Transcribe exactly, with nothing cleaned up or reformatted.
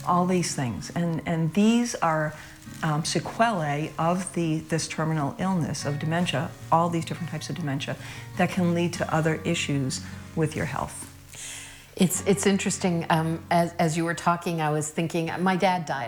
all these things. And, and these are um, sequelae of the, this terminal illness of dementia, all these different types of dementia, that can lead to other issues with your health. It's, it's interesting, um, as, as you were talking, I was thinking, my dad died